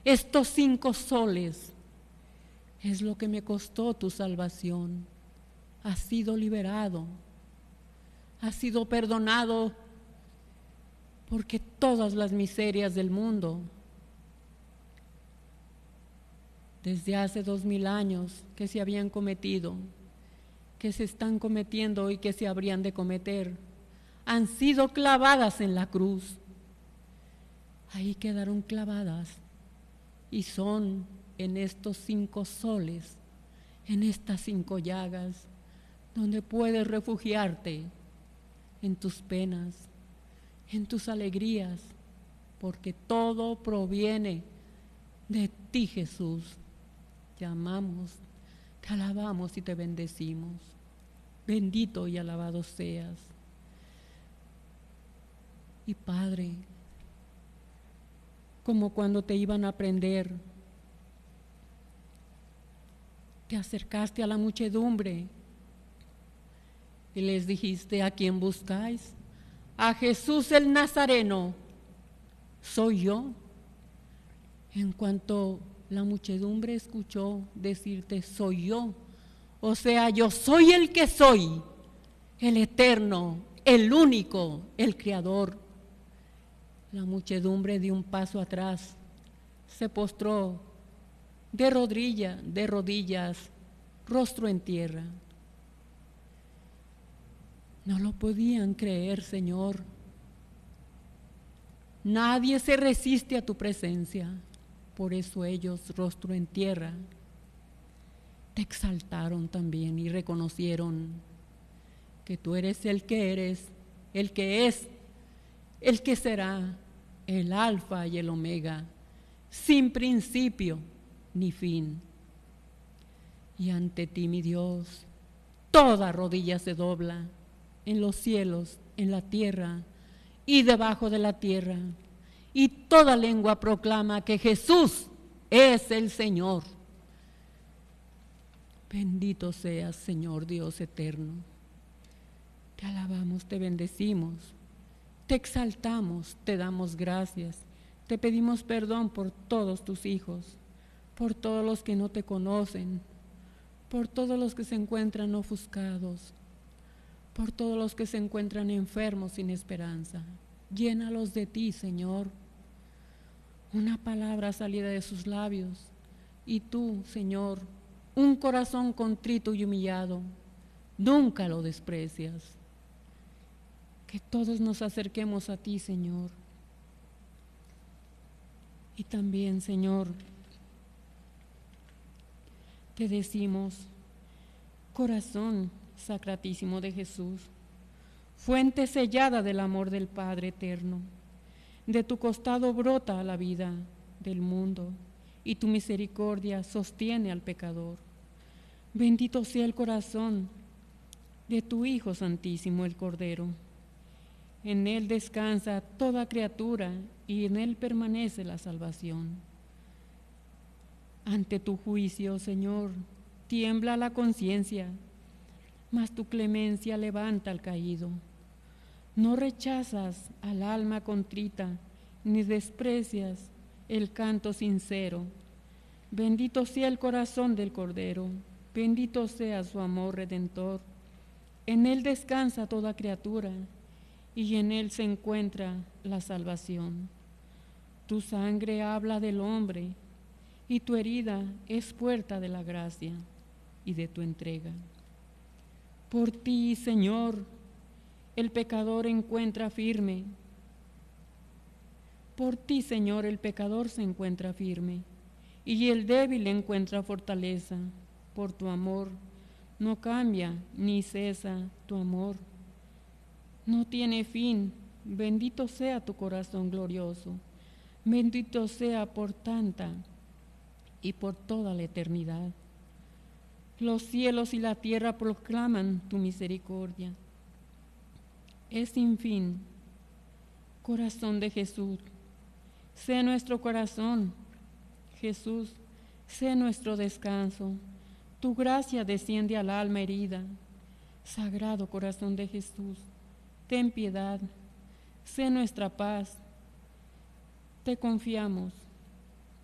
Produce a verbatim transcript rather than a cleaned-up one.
Estos cinco soles es lo que me costó tu salvación. Has sido liberado, has sido perdonado, porque todas las miserias del mundo, desde hace dos mil años que se habían cometido, que se están cometiendo y que se habrían de cometer, han sido clavadas en la cruz. Ahí quedaron clavadas y son en estos cinco soles, en estas cinco llagas, donde puedes refugiarte en tus penas, en tus alegrías, porque todo proviene de ti, Jesús. Te amamos, te alabamos y te bendecimos. Bendito y alabado seas. Y Padre, como cuando te iban a prender, te acercaste a la muchedumbre y les dijiste: ¿a quién buscáis? A Jesús el Nazareno, soy yo. En cuanto la muchedumbre escuchó decirte: soy yo, o sea, yo soy el que soy, el eterno, el único, el creador. La muchedumbre dio un paso atrás, se postró de rodilla, de rodillas, rostro en tierra. No lo podían creer, Señor. Nadie se resiste a tu presencia, por eso ellos, rostro en tierra, te exaltaron también y reconocieron que tú eres el que eres, el que es, el que será, el alfa y el omega, sin principio ni fin. Y ante ti, mi Dios, toda rodilla se dobla, en los cielos, en la tierra y debajo de la tierra, y toda lengua proclama que Jesús es el Señor. Bendito seas, Señor Dios eterno. Te alabamos, te bendecimos, te exaltamos, te damos gracias, te pedimos perdón por todos tus hijos, por todos los que no te conocen, por todos los que se encuentran ofuscados, por todos los que se encuentran enfermos sin esperanza. Llénalos de ti, Señor. Una palabra salida de sus labios, y tú, Señor, un corazón contrito y humillado, nunca lo desprecias. Que todos nos acerquemos a ti, Señor. Y también, Señor, te decimos: corazón sacratísimo de Jesús, fuente sellada del amor del Padre eterno, de tu costado brota la vida del mundo, y tu misericordia sostiene al pecador. Bendito sea el corazón de tu Hijo Santísimo, el Cordero. En él descansa toda criatura y en él permanece la salvación. Ante tu juicio, Señor, tiembla la conciencia, mas tu clemencia levanta al caído. No rechazas al alma contrita, ni desprecias el canto sincero. Bendito sea el corazón del Cordero, bendito sea su amor redentor. En él descansa toda criatura, y en él se encuentra la salvación. Tu sangre habla del hombre, y tu herida es puerta de la gracia y de tu entrega. Por ti, Señor, el pecador encuentra firme. Por ti, Señor, el pecador se encuentra firme, y el débil encuentra fortaleza. Por tu amor no cambia ni cesa tu amor. No tiene fin. Bendito sea tu corazón glorioso. Bendito sea por tanta y por toda la eternidad. Los cielos y la tierra proclaman tu misericordia. Es sin fin. Corazón de Jesús, sé nuestro corazón. Jesús, sé nuestro descanso. Tu gracia desciende al alma herida. Sagrado corazón de Jesús, ten piedad. Sé nuestra paz. Te confiamos.